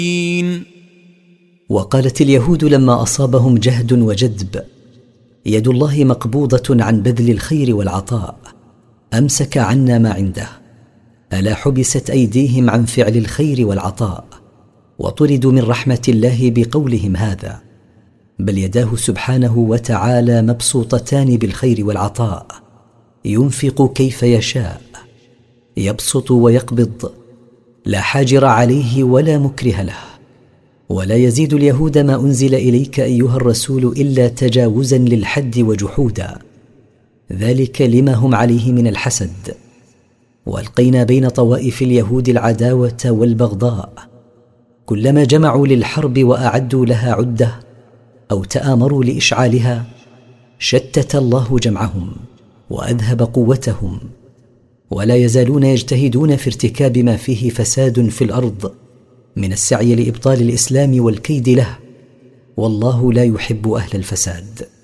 وقالت اليهود لما أصابهم جهد وجدب: يد الله مقبوضة عن بذل الخير والعطاء، أمسك عنا ما عنده. ألا حبست أيديهم عن فعل الخير والعطاء وطردوا من رحمة الله بقولهم هذا؟ بل يداه سبحانه وتعالى مبسوطتان بالخير والعطاء، ينفق كيف يشاء، يبسط ويقبض، لا حاجر عليه ولا مكره له. ولا يزيد اليهود ما أنزل إليك أيها الرسول إلا تجاوزا للحد وجحودا، ذلك لما هم عليه من الحسد. وألقينا بين طوائف اليهود العداوة والبغضاء، كلما جمعوا للحرب وأعدوا لها عدة أو تآمروا لإشعالها شتت الله جمعهم وأذهب قوتهم، ولا يزالون يجتهدون في ارتكاب ما فيه فساد في الأرض من السعي لإبطال الإسلام والكيد له، والله لا يحب أهل الفساد.